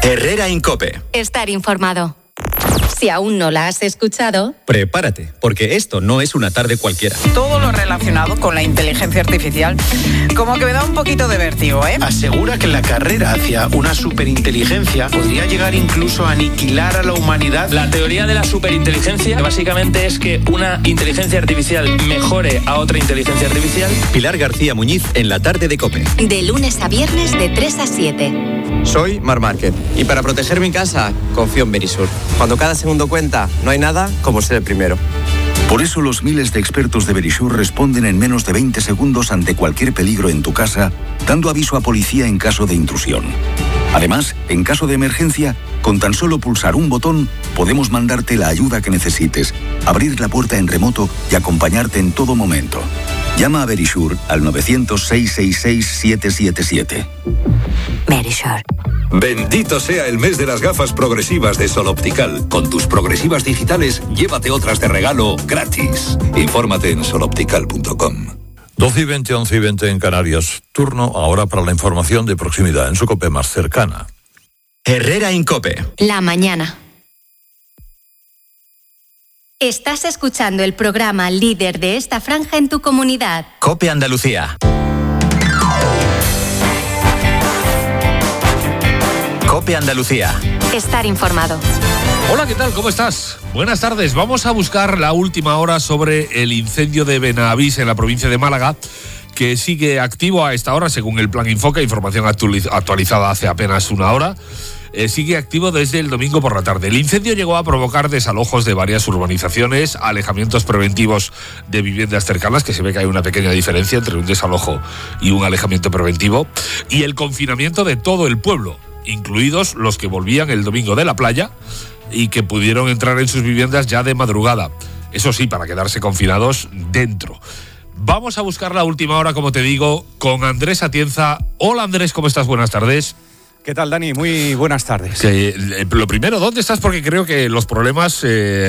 Herrera Incope. Estar informado. Si aún no la has escuchado, prepárate, porque esto no es una tarde cualquiera. Todo lo relacionado con la inteligencia artificial, como que me da un poquito de vértigo, ¿eh? Asegura que la carrera hacia una superinteligencia podría llegar incluso a aniquilar a la humanidad. La teoría de la superinteligencia básicamente es que una inteligencia artificial mejore a otra inteligencia artificial. Pilar García Muñiz en la tarde de COPE. De lunes a viernes de 3 a 7. Soy Marc Márquez y para proteger mi casa confío en Verisur. Cuando cada segundo cuenta, no hay nada como ser el primero. Por eso los miles de expertos de Verisur responden en menos de 20 segundos ante cualquier peligro en tu casa, dando aviso a policía en caso de intrusión. Además, en caso de emergencia, con tan solo pulsar un botón, podemos mandarte la ayuda que necesites, abrir la puerta en remoto y acompañarte en todo momento. Llama a Verisur al 900-666-777. Verisur. Bendito sea el mes de las gafas progresivas de Sol Optical. Con tus progresivas digitales, llévate otras de regalo gratis. Infórmate en soloptical.com. 12:20, 11:20 en Canarias. Turno ahora para la información de proximidad en su COPE más cercana. Herrera Incope. La mañana. Estás escuchando el programa líder de esta franja en tu comunidad. COPE Andalucía. COPE Andalucía. Estar informado. Hola, ¿qué tal? ¿Cómo estás? Buenas tardes. Vamos a buscar la última hora sobre el incendio de Benavís en la provincia de Málaga, que sigue activo a esta hora, según el Plan Infoca, información actualizada hace apenas una hora. Sigue activo desde el domingo por la tarde. El incendio llegó a provocar desalojos de varias urbanizaciones, alejamientos preventivos de viviendas cercanas, que se ve que hay una pequeña diferencia entre un desalojo y un alejamiento preventivo, y el confinamiento de todo el pueblo, incluidos los que volvían el domingo de la playa y que pudieron entrar en sus viviendas ya de madrugada. Eso sí, para quedarse confinados dentro. Vamos a buscar la última hora, como te digo, con Andrés Atienza. Hola Andrés, ¿cómo estás? Buenas tardes. ¿Qué tal, Dani? Muy buenas tardes. Lo primero, ¿dónde estás? Porque creo que los problemas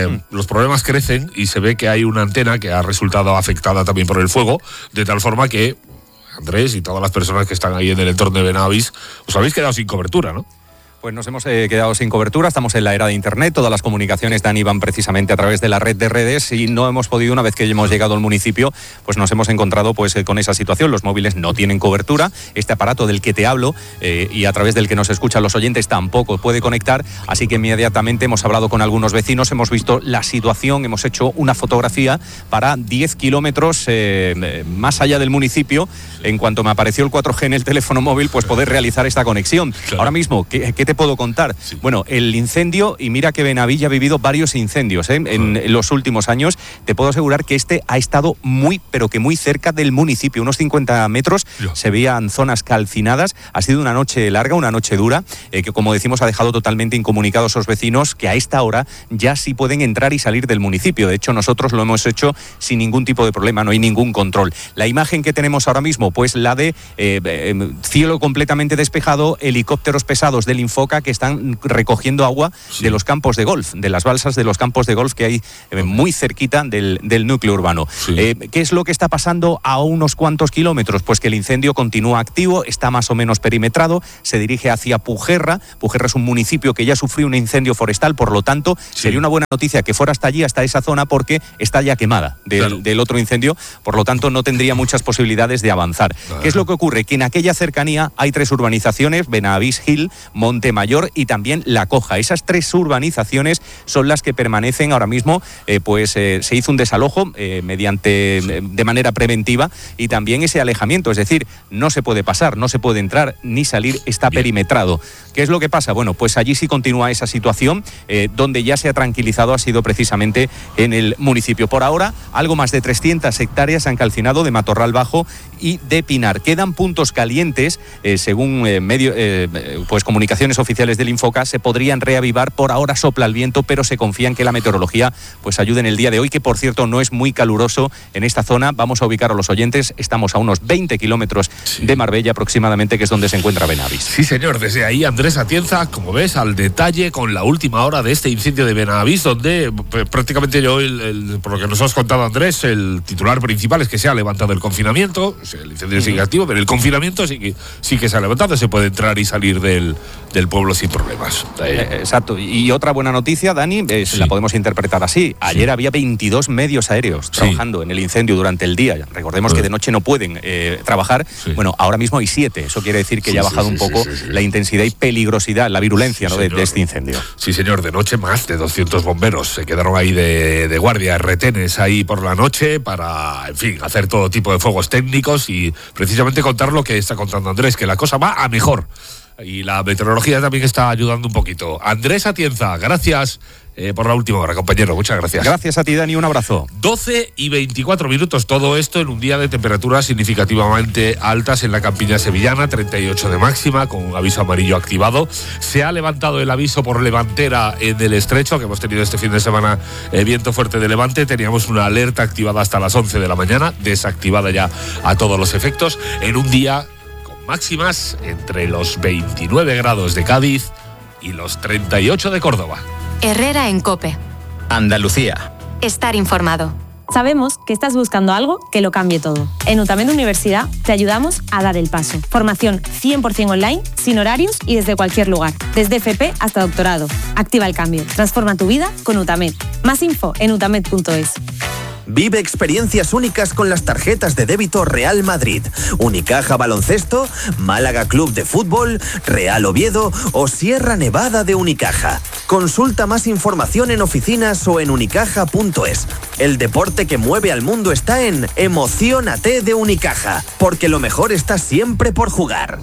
crecen y se ve que hay una antena que ha resultado afectada también por el fuego, de tal forma que Andrés y todas las personas que están ahí en el entorno de Benavís os habéis quedado sin cobertura, ¿no? Pues nos hemos quedado sin cobertura, estamos en la era de Internet, todas las comunicaciones, Dani, van precisamente a través de la red de redes y no hemos podido, una vez que hemos llegado al municipio, pues nos hemos encontrado con esa situación. Los móviles no tienen cobertura, este aparato del que te hablo y a través del que nos escuchan los oyentes tampoco puede conectar, así que inmediatamente hemos hablado con algunos vecinos, hemos visto la situación, hemos hecho una fotografía para 10 kilómetros más allá del municipio. En cuanto me apareció el 4G en el teléfono móvil, pues poder realizar esta conexión. Claro. Ahora mismo, ¿qué te puedo contar? Sí. Bueno, el incendio, y mira que Benavís ha vivido varios incendios en los últimos años, te puedo asegurar que este ha estado muy, pero que muy cerca del municipio, unos 50 metros, se veían zonas calcinadas, ha sido una noche larga, una noche dura, que como decimos ha dejado totalmente incomunicados a los vecinos que a esta hora ya sí pueden entrar y salir del municipio. De hecho, nosotros lo hemos hecho sin ningún tipo de problema, no hay ningún control. La imagen que tenemos ahora mismo, pues la de cielo completamente despejado, helicópteros pesados del Infoca que están recogiendo agua de los campos de golf, de las balsas de los campos de golf que hay muy cerquita del núcleo urbano. Sí. ¿Qué es lo que está pasando a unos cuantos kilómetros? Pues que el incendio continúa activo, está más o menos perimetrado, se dirige hacia Pujerra. Pujerra es un municipio que ya sufrió un incendio forestal, por lo tanto, sería una buena noticia que fuera hasta allí, hasta esa zona, porque está ya quemada del otro incendio, por lo tanto no tendría muchas posibilidades de avanzar. ¿Qué es lo que ocurre? Que en aquella cercanía hay 3 urbanizaciones, Benavís Hill, Montemayor y también La Coja. Esas 3 urbanizaciones son las que permanecen ahora mismo, se hizo un desalojo de manera preventiva y también ese alejamiento, es decir, no se puede pasar, no se puede entrar ni salir, está perimetrado. ¿Qué es lo que pasa? Bueno, pues allí sí continúa esa situación, donde ya se ha tranquilizado ha sido precisamente en el municipio. Por ahora, algo más de 300 hectáreas se han calcinado de matorral bajo y de pinar. Quedan puntos calientes, según comunicaciones oficiales del Infoca, se podrían reavivar. Por ahora sopla el viento, pero se confía en que la meteorología pues ayude en el día de hoy, que por cierto no es muy caluroso en esta zona. Vamos a ubicar a los oyentes, estamos a unos 20 kilómetros de Marbella aproximadamente, que es por donde se encuentra Benavís. Sí, señor, desde ahí Andrés Atienza, como ves, al detalle con la última hora de este incendio de Benavís, donde prácticamente yo, por lo que nos has contado, Andrés, el titular principal es que se ha levantado el confinamiento, el incendio sigue activo, pero el confinamiento sí que se ha levantado, se puede entrar y salir del el pueblo sin problemas. Exacto. Y otra buena noticia, Dani, la podemos interpretar así. Ayer había 22 medios aéreos trabajando en el incendio durante el día. Recordemos que de noche no pueden trabajar. Bueno, ahora mismo hay 7. Eso quiere decir que ya ha bajado un poco la intensidad y peligrosidad, la virulencia, ¿no?, de este incendio. Sí, señor. De noche más de 200 bomberos se quedaron ahí de guardia, retenes ahí por la noche para, en fin, hacer todo tipo de fuegos técnicos y precisamente contar lo que está contando Andrés, que la cosa va a mejor. Y la meteorología también está ayudando un poquito. Andrés Atienza, gracias por la última hora, compañero. Muchas gracias. Gracias a ti, Dani. Un abrazo. 12:24. Todo esto en un día de temperaturas significativamente altas en la campiña sevillana, 38 de máxima, con un aviso amarillo activado. Se ha levantado el aviso por levantera en el estrecho, que hemos tenido este fin de semana viento fuerte de levante. Teníamos una alerta activada hasta las 11 de la mañana, desactivada ya a todos los efectos, en un día máximas entre los 29 grados de Cádiz y los 38 de Córdoba. Herrera en COPE. Andalucía. Estar informado. Sabemos que estás buscando algo que lo cambie todo. En UTAMED Universidad te ayudamos a dar el paso. Formación 100% online, sin horarios y desde cualquier lugar. Desde FP hasta doctorado. Activa el cambio. Transforma tu vida con UTAMED. Más info en utamed.es. Vive experiencias únicas con las tarjetas de débito Real Madrid, Unicaja Baloncesto, Málaga Club de Fútbol, Real Oviedo o Sierra Nevada de Unicaja. Consulta más información en oficinas o en unicaja.es. El deporte que mueve al mundo está en Emociónate de Unicaja, porque lo mejor está siempre por jugar.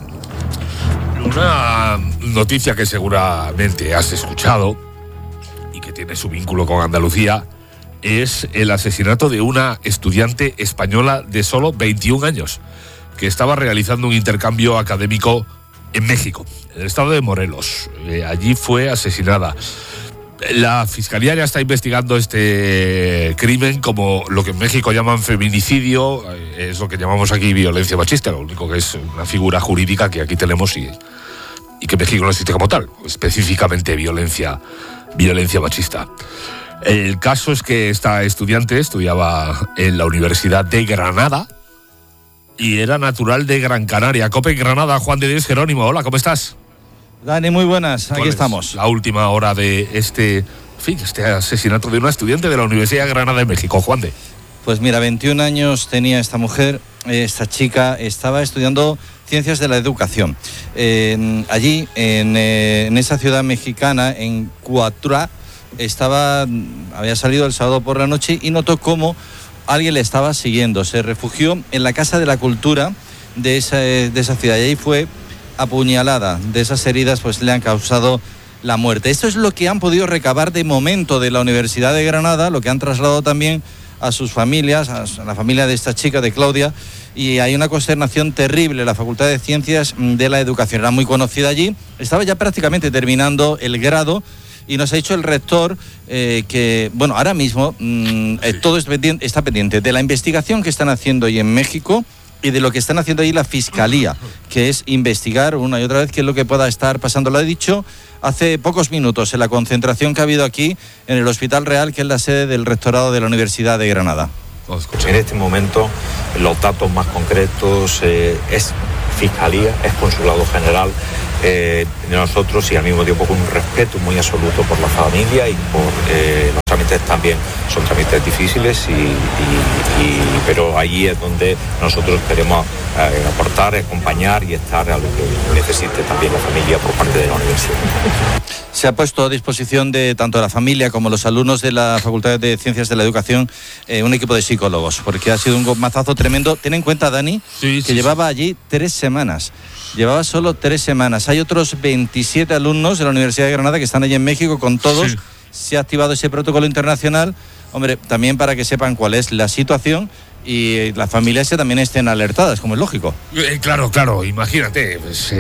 Una noticia que seguramente has escuchado y que tiene su vínculo con Andalucía es el asesinato de una estudiante española de solo 21 años que estaba realizando un intercambio académico en México, en el estado de Morelos. Allí fue asesinada. La Fiscalía ya está investigando este crimen como lo que en México llaman feminicidio, es lo que llamamos aquí violencia machista, lo único que es una figura jurídica que aquí tenemos y que en México no existe como tal, específicamente violencia machista. El caso es que esta estudiante estudiaba en la Universidad de Granada y era natural de Gran Canaria. COPE en Granada, Juan de Dios Jerónimo. Hola, ¿cómo estás? Dani, muy buenas, aquí estamos. La última hora de este asesinato de una estudiante de la Universidad de Granada de México, Juan de. Pues mira, 21 años tenía esta mujer, esta chica estaba estudiando Ciencias de la Educación. Allí, en esa ciudad mexicana, en Cuautla, había salido el sábado por la noche y notó cómo alguien le estaba siguiendo. Se refugió en la Casa de la Cultura de esa ciudad y ahí fue apuñalada. De esas heridas pues le han causado la muerte. Esto es lo que han podido recabar de momento de la Universidad de Granada, lo que han trasladado también a sus familias, a la familia de esta chica, de Claudia, y hay una consternación terrible. La Facultad de Ciencias de la Educación era muy conocida allí, estaba ya prácticamente terminando el grado. Y nos ha dicho el rector que, bueno, ahora mismo todo está pendiente de la investigación que están haciendo ahí en México y de lo que están haciendo ahí la Fiscalía, que es investigar una y otra vez qué es lo que pueda estar pasando. Lo he dicho hace pocos minutos en la concentración que ha habido aquí en el Hospital Real, que es la sede del rectorado de la Universidad de Granada. En este momento los datos más concretos es Fiscalía, es Consulado General, de nosotros, y al mismo tiempo con un respeto muy absoluto por la familia y por los trámites. También son trámites difíciles pero allí es donde nosotros queremos aportar, acompañar y estar a lo que necesite también la familia por parte de la universidad. Se ha puesto a disposición de tanto la familia como los alumnos de la Facultad de Ciencias de la Educación un equipo de psicólogos, porque ha sido un mazazo tremendo. Ten en cuenta, Dani, que llevaba allí 3 semanas. Llevaba solo 3 semanas. Hay otros 27 alumnos de la Universidad de Granada que están allí en México con todos. Sí. Se ha activado ese protocolo internacional, hombre, también para que sepan cuál es la situación y las familias que también estén alertadas, como es lógico. Claro, imagínate,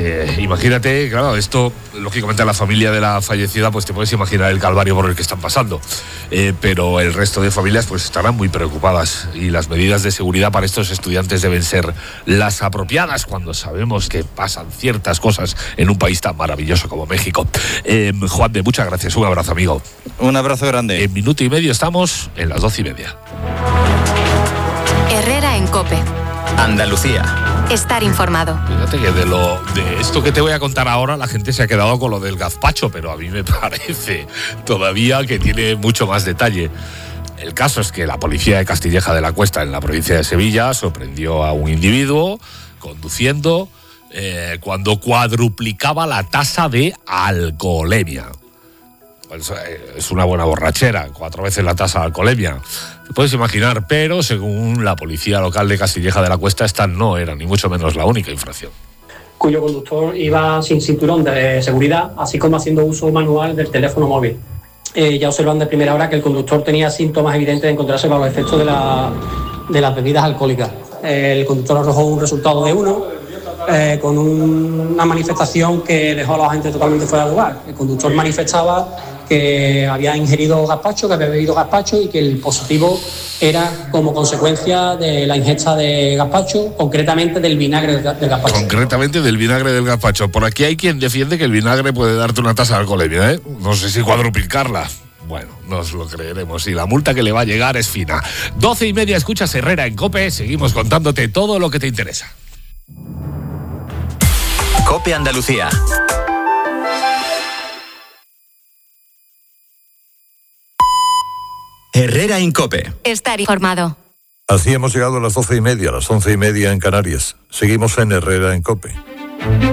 claro, esto, lógicamente a la familia de la fallecida, pues te puedes imaginar el calvario por el que están pasando, pero el resto de familias pues estarán muy preocupadas y las medidas de seguridad para estos estudiantes deben ser las apropiadas cuando sabemos que pasan ciertas cosas en un país tan maravilloso como México. Juan de, muchas gracias, un abrazo, amigo. Un abrazo grande. En minuto y medio estamos en las 12:30. Herrera en COPE. Andalucía. Estar informado. Fíjate que de esto que te voy a contar ahora, la gente se ha quedado con lo del gazpacho, pero a mí me parece todavía que tiene mucho más detalle. El caso es que la policía de Castilleja de la Cuesta, en la provincia de Sevilla, sorprendió a un individuo conduciendo cuando cuadruplicaba la tasa de alcoholemia. Pues, es una buena borrachera, 4 veces la tasa de alcoholemia. Te puedes imaginar, pero según la policía local de Castilleja de la Cuesta, esta no era ni mucho menos la única infracción. Cuyo conductor iba sin cinturón de seguridad, así como haciendo uso manual del teléfono móvil. Ya observan de primera hora que el conductor tenía síntomas evidentes de encontrarse bajo los efectos de las bebidas alcohólicas. El conductor arrojó un resultado de 1, con una manifestación que dejó a los agentes totalmente fuera de lugar. El conductor manifestaba que había ingerido gazpacho, que había bebido gazpacho y que el positivo era como consecuencia de la ingesta de gazpacho, concretamente del vinagre del gazpacho. Concretamente del vinagre del gazpacho. Por aquí hay quien defiende que el vinagre puede darte una tasa de alcoholemia, ¿eh? No sé si cuadruplicarla. Bueno, nos lo creeremos y la multa que le va a llegar es fina. 12:30, escuchas Herrera en COPE, seguimos contándote todo lo que te interesa. COPE Andalucía. Herrera en COPE. Estar informado. Así hemos llegado a las 12:30, a las 11:30 en Canarias. Seguimos en Herrera en COPE.